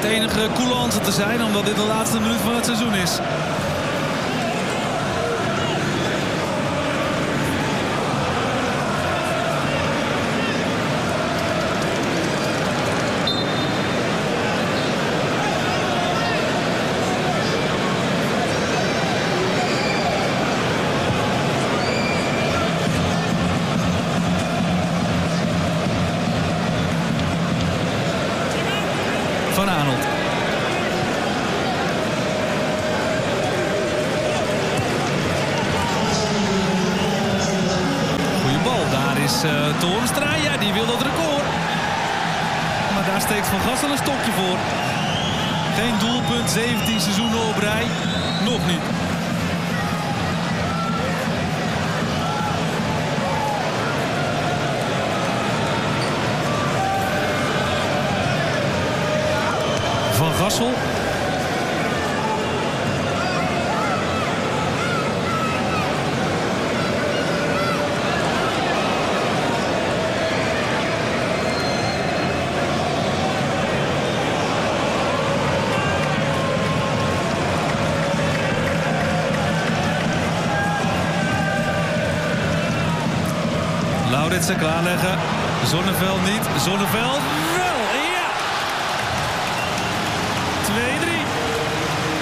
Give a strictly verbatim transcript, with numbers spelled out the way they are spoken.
het enige coulance te zijn, omdat dit de laatste minuut van het seizoen is. Van Aanholt. Goeie bal. Daar is uh, Toornstra. Ja, die wil dat record. Maar daar steekt Van Gassel een stokje voor. Geen doelpunt. zeventien seizoenen op rij. Nog niet. Van Gassel. Lauritsen klaarleggen. Zonneveld niet. Zonneveld.